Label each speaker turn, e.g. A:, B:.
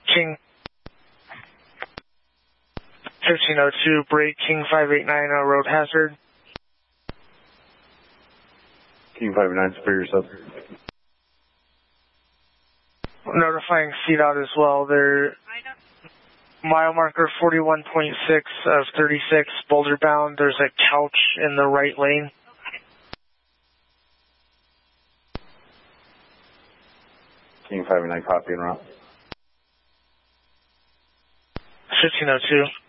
A: King 1502, break King 589, road hazard.
B: King 589, Superior Sub.
A: Notifying CDOT as well. They're mile marker 41.6 of 36, Boulder bound. There's a couch in the right lane.
B: King 589, copy en route.
A: 1502.